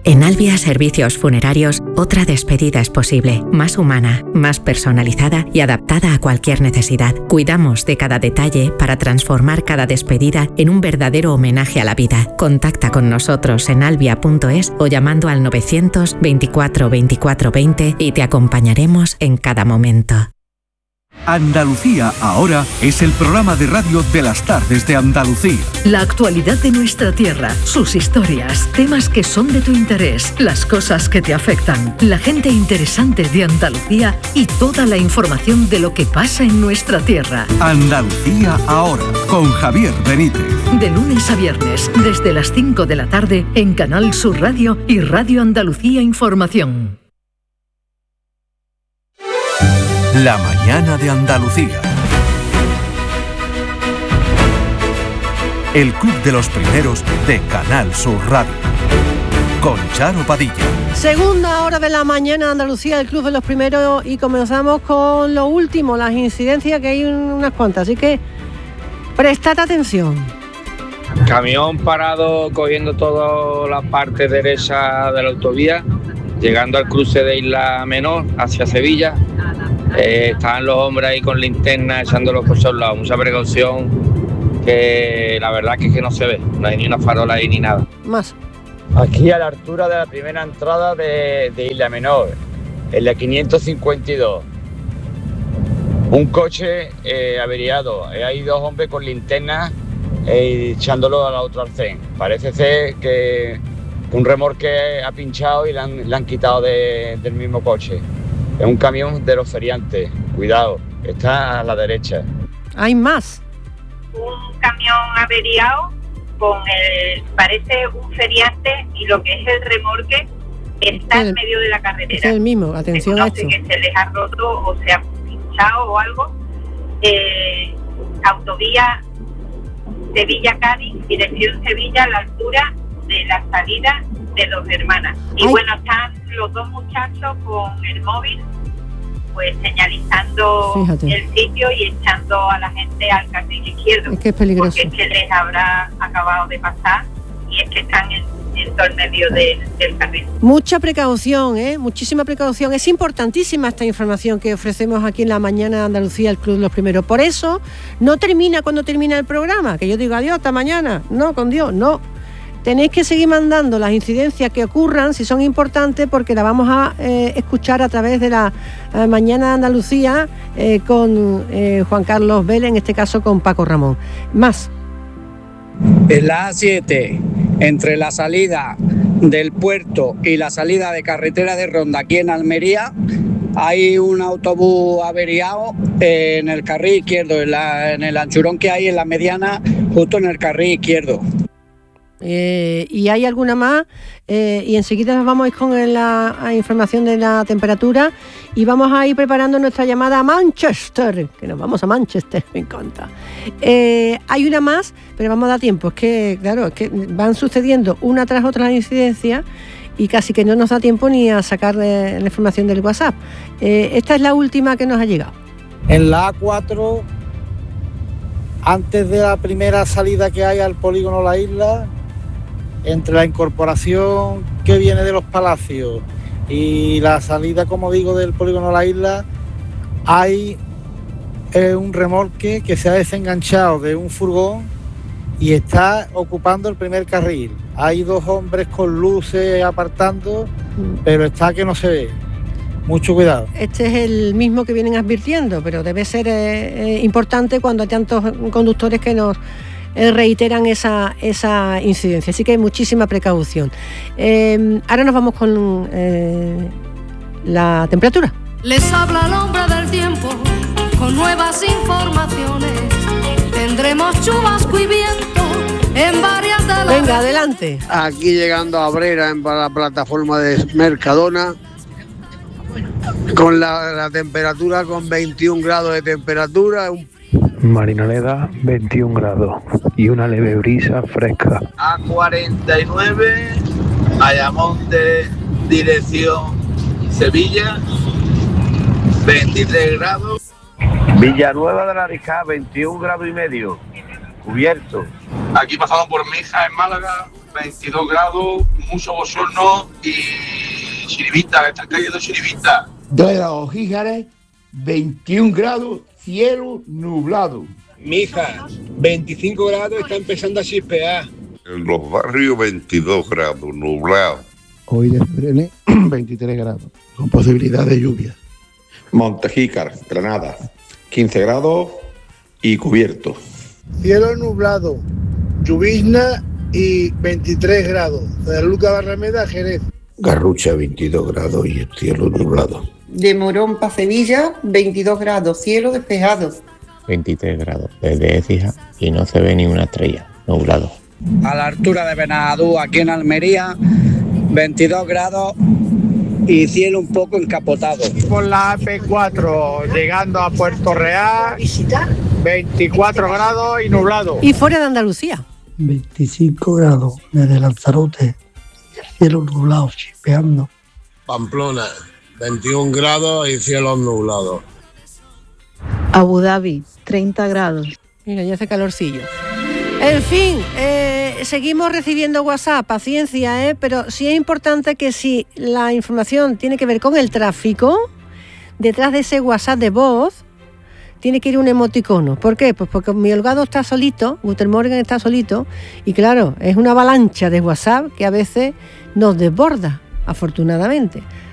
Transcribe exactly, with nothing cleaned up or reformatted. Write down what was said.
En Albia Servicios Funerarios, otra despedida es posible, más humana, más personalizada y adaptada a cualquier necesidad. Cuidamos de cada detalle para transformar cada despedida en un verdadero homenaje a la vida. Contacta con nosotros en albia punto es o llamando al novecientos veinticuatro veinticuatro veinte y te acompañaremos en cada momento. Andalucía Ahora es el programa de radio de las tardes de Andalucía. La actualidad de nuestra tierra, sus historias, temas que son de tu interés, las cosas que te afectan, la gente interesante de Andalucía y toda la información de lo que pasa en nuestra tierra. Andalucía Ahora, con Javier Benítez. De lunes a viernes, desde las cinco de la tarde, en Canal Sur Radio y Radio Andalucía Información. La mañana de Andalucía. El Club de los Primeros de Canal Sur Radio. Con Charo Padilla. Segunda hora de la mañana de Andalucía, el Club de los Primeros, y comenzamos con lo último, las incidencias, que hay unas cuantas, así que prestad atención. Camión parado cogiendo toda la parte derecha de la autovía, llegando al cruce de Isla Menor hacia Sevilla. Eh, estaban los hombres ahí con linterna echándolos por todos lados. Mucha precaución, que la verdad que es que no se ve, no hay ni una farola ahí ni nada. Más. Aquí a la altura de la primera entrada de, de Isla Menor, en la quinientos cincuenta y dos. Un coche eh, averiado. Hay dos hombres con linterna eh, echándolo a la otra arcén. Parece ser que un remolque ha pinchado y le han, le han quitado de, del mismo coche. Es un camión de los feriantes, cuidado, está a la derecha. Hay más. Un camión averiado con el, parece un feriante, y lo que es el remolque está el, en medio de la carretera. Es el mismo, atención no a esto. No sé que se les ha roto o se ha pinchado o algo. Eh, autovía Sevilla-Cádiz, dirección Sevilla, a la altura de la salida de Dos Hermanas. Y Ay. bueno, están los dos muchachos con el móvil, pues señalizando Fíjate. el sitio y echando a la gente al carril izquierdo. Es que es peligroso. Porque es que les habrá acabado de pasar y es que están en, en todo el medio de, del carril. Mucha precaución, ¿eh? Muchísima precaución. Es importantísima esta información que ofrecemos aquí en la mañana de Andalucía, el Club de los Primeros. Por eso no termina cuando termina el programa, que yo digo adiós, hasta mañana. No, con Dios, no. Tenéis que seguir mandando las incidencias que ocurran, si son importantes, porque las vamos a eh, escuchar a través de la eh, Mañana de Andalucía eh, con eh, Juan Carlos Vélez, en este caso con Paco Ramón. Más. En la A siete, entre la salida del puerto y la salida de carretera de Ronda, aquí en Almería, hay un autobús averiado eh, en el carril izquierdo, en, la, en el anchurón que hay en la mediana, justo en el carril izquierdo. Eh, y hay alguna más, eh, y enseguida nos vamos a ir con la, la información de la temperatura, y vamos a ir preparando nuestra llamada a Manchester, que nos vamos a Manchester, me encanta. Eh, hay una más, pero vamos a dar tiempo, es que claro, es que van sucediendo una tras otra las incidencias y casi que no nos da tiempo ni a sacar eh, la información del WhatsApp. Eh, esta es la última que nos ha llegado. En la A cuatro, antes de la primera salida que hay al polígono La Isla, entre la incorporación que viene de los Palacios y la salida, como digo, del polígono La Isla, hay eh, un remolque que se ha desenganchado de un furgón y está ocupando el primer carril. Hay dos hombres con luces apartando, pero está que no se ve. Mucho cuidado. Este es el mismo que vienen advirtiendo, pero debe ser eh, eh, importante cuando hay tantos conductores que nos Eh, reiteran esa, esa incidencia, así que hay muchísima precaución. Eh, ahora nos vamos con eh, la temperatura. Les habla el hombre del tiempo con nuevas informaciones. Tendremos chubasco y viento en varias de las... Venga, adelante. Aquí llegando a Brera, en la plataforma de Mercadona, con la, la temperatura con veintiún grados de temperatura, un Marinaleda, veintiún grados y una leve brisa fresca. A cuarenta y nueve, Ayamonte, dirección Sevilla, veintitrés grados. Villanueva de la Ariscá, veintiún grados y medio, cubierto. Aquí pasamos por Mija en Málaga, veintidós grados, mucho bochorno y chiribita, están cayendo chiribita. De los Híjares, veintiún grados, cielo nublado. Mija, veinticinco grados, está empezando a chispear. En los barrios veintidós grados, nublado. Hoy de febrero veintitrés grados, con posibilidad de lluvia. Montejícar, Granada, quince grados y cubierto. Cielo nublado, llovizna y veintitrés grados. De Luca Barrameda, Jerez. Garrucha, veintidós grados y el cielo nublado. De Morón para Sevilla, veintidós grados, cielo despejado. veintitrés grados desde Écija y no se ve ni una estrella, nublado. A la altura de Benadú, aquí en Almería, veintidós grados y cielo un poco encapotado. Por la A P cuatro, llegando a Puerto Real, veinticuatro grados y nublado. Y fuera de Andalucía. veinticinco grados desde Lanzarote y el cielo nublado, chispeando. Pamplona, veintiún grados y cielo nublado. Abu Dhabi, treinta grados. Mira, ya hace calorcillo. En fin, eh, seguimos recibiendo WhatsApp, paciencia, ¿eh? Pero sí es importante que si la información tiene que ver con el tráfico, detrás de ese WhatsApp de voz tiene que ir un emoticono. ¿Por qué? Pues porque mi Holgado está solito, Guter Morgan está solito, y claro, es una avalancha de WhatsApp que a veces nos desborda, afortunadamente.